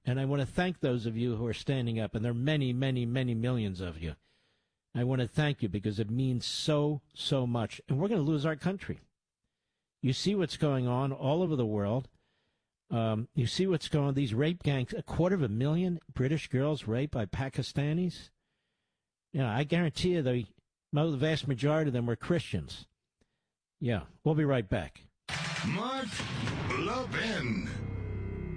And I want to thank those of you who are standing up, and there are many, many, many millions of you. I want to thank you because it means so, so much. And we're going to lose our country. You see what's going on all over the world. You see what's going on. These rape gangs, 250,000 British girls raped by Pakistanis. I guarantee you the vast majority of them were Christians. Yeah, we'll be right back. Mark Levin.